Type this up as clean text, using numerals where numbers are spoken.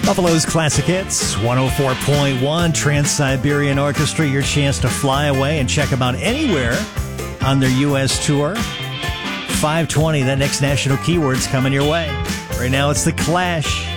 Buffalo's Classic Hits, 104.1, Trans-Siberian Orchestra, your chance to fly away and check them out anywhere on their U.S. tour. 5:20, that next national keyword's coming your way. Right now, it's The Clash.